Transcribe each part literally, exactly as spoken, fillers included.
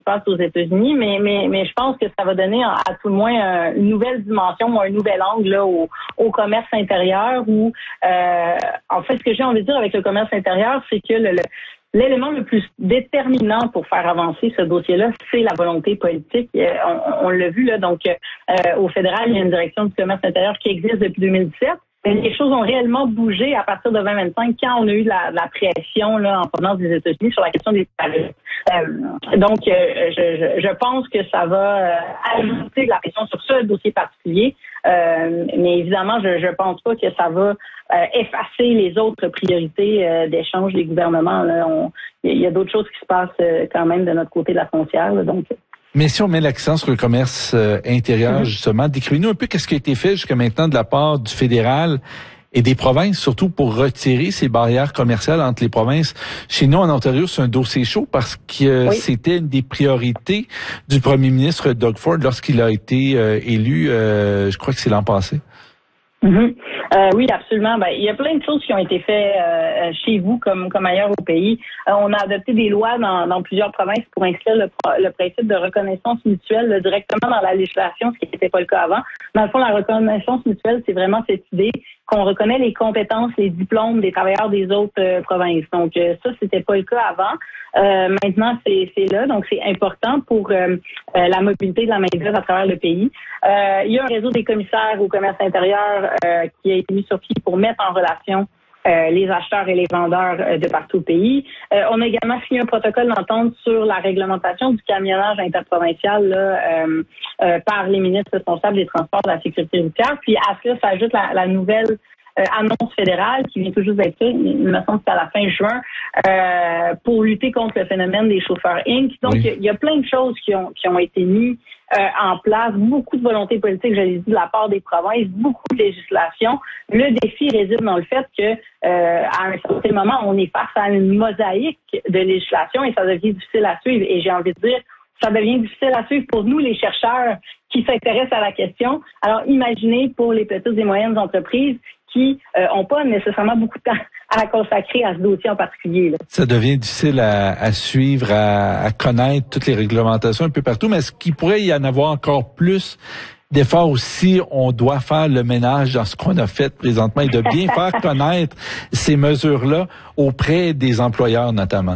se passe aux États-Unis, mais mais mais je pense que ça va donner à, à tout le moins euh, une nouvelle dimension ou un nouvel angle là, au, au commerce intérieur. Où euh, en fait, ce que j'ai envie de dire avec le commerce intérieur, c'est que le, le L'élément le plus déterminant pour faire avancer ce dossier-là, c'est la volonté politique. Euh, on on l'a vu là, donc euh, au fédéral, il y a une direction du commerce intérieur qui existe depuis deux mille dix-sept. Mais les choses ont réellement bougé à partir de vingt vingt-cinq, quand on a eu de la, de la pression là, en provenance des États-Unis sur la question des tarifs. Euh, donc, euh, je, je, je pense que ça va euh, ajouter de la pression sur ce dossier particulier. Euh, mais évidemment, je ne pense pas que ça va euh, effacer les autres priorités euh, d'échange des gouvernements. Il y a, a d'autres choses qui se passent euh, quand même de notre côté de la frontière. Là, donc. Mais si on met l'accent sur le commerce euh, intérieur, mm-hmm. justement, décrivez-nous un peu qu'est-ce qui a été fait jusqu'à maintenant de la part du fédéral et des provinces, surtout pour retirer ces barrières commerciales entre les provinces. Chez nous, en Ontario, c'est un dossier chaud parce que oui. c'était une des priorités du premier ministre Doug Ford lorsqu'il a été euh, élu, euh, je crois que c'est l'an passé. Mm-hmm. Euh, oui, absolument. Ben, il y a plein de choses qui ont été faites euh, chez vous comme comme ailleurs au pays. Euh, on a adopté des lois dans, dans plusieurs provinces pour inscrire le, le principe de reconnaissance mutuelle là, directement dans la législation, ce qui n'était pas le cas avant. Dans le fond, la reconnaissance mutuelle, c'est vraiment cette idée qu'on reconnaît les compétences, les diplômes des travailleurs des autres euh, provinces. Donc euh, ça, c'était pas le cas avant. Euh, maintenant, c'est, c'est là, donc c'est important pour euh, euh, la mobilité de la main-d'œuvre à travers le pays. Euh, il y a un réseau des commissaires au commerce intérieur euh, qui a été mis sur pied pour mettre en relation euh, les acheteurs et les vendeurs euh, de partout au pays. Euh, on a également signé un protocole d'entente sur la réglementation du camionnage interprovincial là, euh, euh, par les ministres responsables des transports de la sécurité routière. Puis à cela s'ajoute la, la nouvelle Euh, annonce fédérale qui vient tout juste d'être faite, il me semble que c'est à la fin juin, euh, pour lutter contre le phénomène des chauffeurs inc. Donc, il oui. y, y a plein de choses qui ont qui ont été mises euh, en place, beaucoup de volonté politique, je l'ai dit, de la part des provinces, beaucoup de législation. Le défi réside dans le fait que euh, à un certain moment, on est face à une mosaïque de législation et ça devient difficile à suivre. Et j'ai envie de dire, ça devient difficile à suivre pour nous, les chercheurs qui s'intéressent à la question. Alors, imaginez pour les petites et moyennes entreprises qui n'ont euh, pas nécessairement beaucoup de temps à consacrer à ce dossier en particulier. Là. Ça devient difficile à, à suivre, à, à connaître toutes les réglementations un peu partout, mais est-ce qu'il pourrait y en avoir encore plus d'efforts aussi? On doit faire le ménage dans ce qu'on a fait présentement et de bien faire connaître ces mesures-là auprès des employeurs notamment.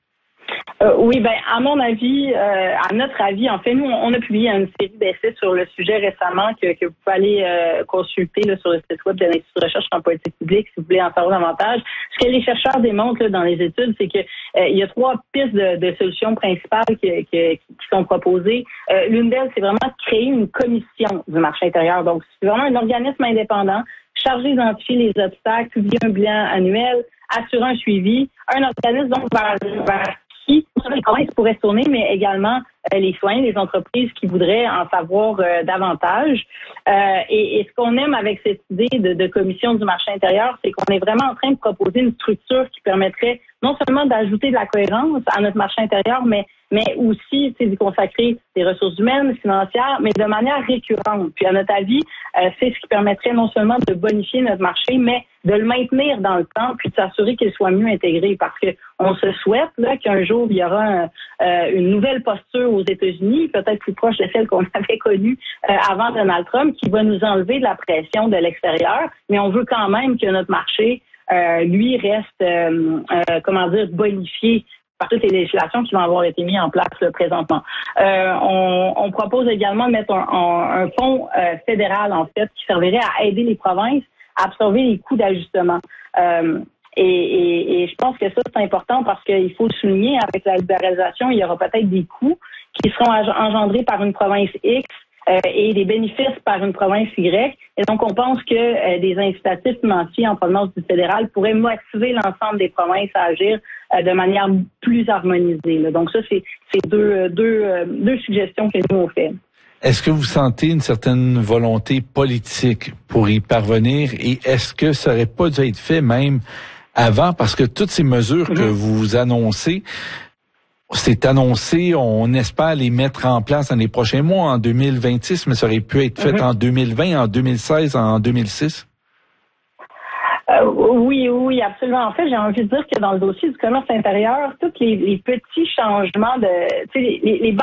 Euh, oui, ben à mon avis, euh, à notre avis, en fait, nous, on a publié une série d'essais sur le sujet récemment que, que vous pouvez aller euh, consulter là, sur le site web de l'Institut de recherche en politique publique si vous voulez en savoir davantage. Ce que les chercheurs démontrent là, dans les études, c'est que euh, il y a trois pistes de, de solutions principales que, que, qui sont proposées. Euh, l'une d'elles, c'est vraiment de créer une commission du marché intérieur. Donc, c'est vraiment un organisme indépendant chargé d'identifier les obstacles, publier un bilan annuel, assurer un suivi. Un organisme donc vers, vers qui les provinces pourraient se tourner, mais également euh, les citoyens, les entreprises qui voudraient en savoir euh, davantage. Euh, et, et ce qu'on aime avec cette idée de, de commission du marché intérieur, c'est qu'on est vraiment en train de proposer une structure qui permettrait non seulement d'ajouter de la cohérence à notre marché intérieur, mais mais aussi d'y consacrer des ressources humaines, financières, mais de manière récurrente. Puis à notre avis, euh, c'est ce qui permettrait non seulement de bonifier notre marché, mais de le maintenir dans le temps, puis de s'assurer qu'il soit mieux intégré, parce que on se souhaite là qu'un jour il y aura un, euh, une nouvelle posture aux États-Unis, peut-être plus proche de celle qu'on avait connue euh, avant Donald Trump, qui va nous enlever de la pression de l'extérieur, mais on veut quand même que notre marché, euh, lui, reste, euh, euh, comment dire, bonifié par toutes les législations qui vont avoir été mises en place là, présentement. Euh, on, on propose également de mettre un, un, un fonds euh, fédéral, en fait, qui servirait à aider les provinces à absorber les coûts d'ajustement. Euh, et, et, et je pense que ça, c'est important parce qu'il faut souligner, avec la libéralisation, il y aura peut-être des coûts qui seront engendrés par une province X euh, et des bénéfices par une province Y. Et donc, on pense que euh, des incitatifs financiers en provenance du fédéral pourraient motiver l'ensemble des provinces à agir euh, de manière plus harmonisée. Là. Donc, ça, c'est, c'est deux, deux, deux suggestions que nous, on fait. Est-ce que vous sentez une certaine volonté politique pour y parvenir et est-ce que ça aurait pas dû être fait même avant? Parce que toutes ces mesures mm-hmm. que vous annoncez, c'est annoncé, on espère les mettre en place dans les prochains mois, en deux mille vingt-six, mais ça aurait pu être fait mm-hmm. en deux mille vingt, en deux mille seize, en deux mille six? Euh, oui, oui, absolument. En fait, j'ai envie de dire que dans le dossier du commerce intérieur, tous les, les petits changements de, tu sais, les, les